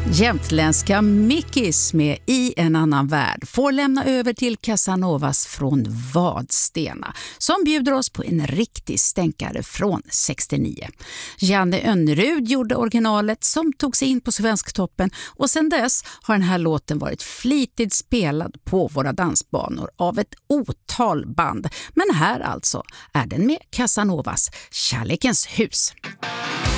Jämtländska Mickis med I en annan värld får lämna över till Casanovas från Vadstena som bjuder oss på en riktig stänkare från 69. Janne Önnerud gjorde originalet som tog sig in på Svensktoppen och sedan dess har den här låten varit flitigt spelad på våra dansbanor av ett otal band. Men här alltså är den med Casanovas Kärlekens hus.